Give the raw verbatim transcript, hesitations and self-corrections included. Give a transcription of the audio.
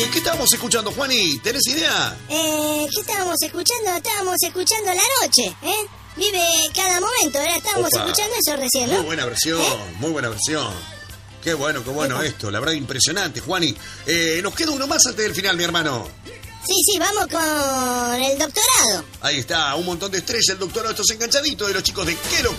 Eh, ¿qué estábamos escuchando, Juani? ¿Tenés idea? Eh, ¿qué estábamos escuchando? Estábamos escuchando La Noche, ¿eh? Vive cada momento, ¿verdad? Estábamos Opa. escuchando eso recién, ¿no? Muy buena versión, ¿Eh? muy buena versión. Qué bueno, qué bueno Epa. esto. La verdad, impresionante, Juani. Eh, nos queda uno más antes del final, mi hermano. Sí, sí, vamos con el doctorado. Ahí está, un montón de estrella, el doctorado. Estos enganchaditos de los chicos de Quero.